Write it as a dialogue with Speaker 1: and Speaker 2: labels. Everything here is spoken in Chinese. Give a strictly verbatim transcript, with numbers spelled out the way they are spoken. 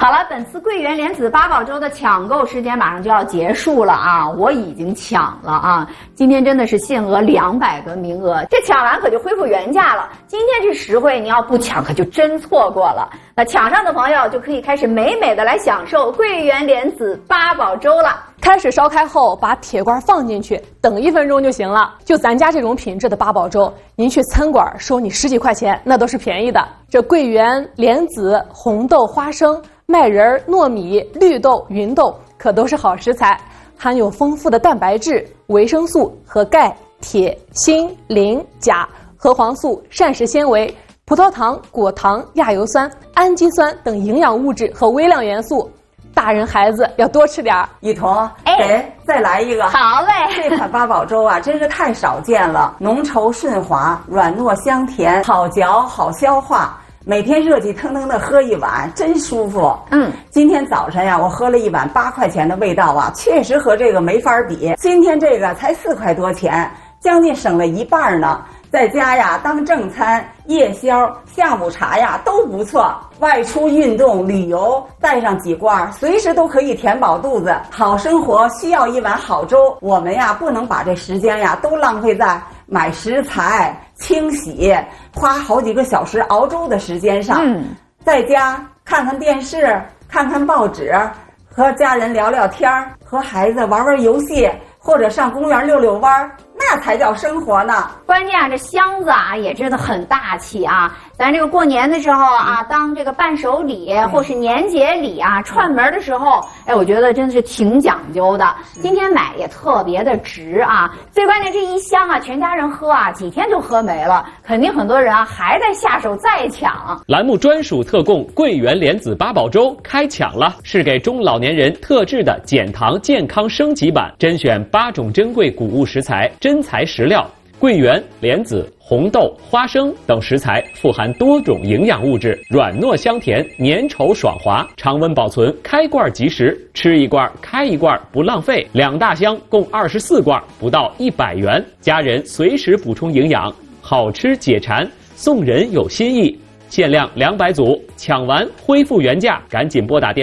Speaker 1: 好了，本次桂圆莲子八宝粥的抢购时间马上就要结束了啊！我已经抢了啊！今天真的是限额两百个名额，这抢完可就恢复原价了。今天是实惠，你要不抢可就真错过了。那抢上的朋友就可以开始美美的来享受桂圆莲子八宝粥了。
Speaker 2: 开水烧开后，把铁罐放进去，等一分钟就行了。就咱家这种品质的八宝粥，您去餐馆收你十几块钱，那都是便宜的。这桂圆、莲子、红豆、花生、麦仁、糯米、绿豆、芸豆可都是好食材，含有丰富的蛋白质、维生素和钙、铁、锌、磷、钾、核黄素、膳食纤维、葡萄糖、果糖、亚油酸、氨基酸等营养物质和微量元素。大人孩子要多吃点儿。
Speaker 3: 一彤，哎，再来一个。
Speaker 1: 好嘞。
Speaker 3: 这款八宝粥啊，真是太少见了，浓稠顺滑，软糯香甜，好嚼好消化。每天热气腾腾的喝一碗，真舒服。嗯，今天早晨呀，我喝了一碗八块钱的味道啊，确实和这个没法比。今天这个才四块多钱，将近省了一半呢。在家呀，当正餐、夜宵、下午茶呀都不错。外出运动、旅游，带上几罐，随时都可以填饱肚子。好生活需要一碗好粥，我们呀不能把这时间呀都浪费在买食材、清洗、花好几个小时熬粥的时间上。嗯，在家看看电视，看看报纸，和家人聊聊天儿，和孩子玩玩游戏，或者上公园溜溜弯儿。那才叫生活呢！
Speaker 1: 关键啊，这箱子啊也真的很大气啊！咱这个过年的时候啊，当这个伴手礼或是年节礼啊，串门的时候，哎，我觉得真的是挺讲究的。今天买也特别的值啊！最关键这一箱啊，全家人喝啊，几天就喝没了，肯定很多人啊还在下手再抢。
Speaker 4: 栏目专属特供桂圆莲子八宝粥开抢了，是给中老年人特制的减糖健康升级版，甄选八种珍贵谷物食材。真材实料，桂圆、莲子、红豆、花生等食材富含多种营养物质，软糯香甜，粘稠爽滑，常温保存，开罐即食，吃一罐开一罐不浪费。两大箱共二十四罐，不到一百元，家人随时补充营养，好吃解馋，送人有心意。限量两百组，抢完恢复原价，赶紧拨打电话。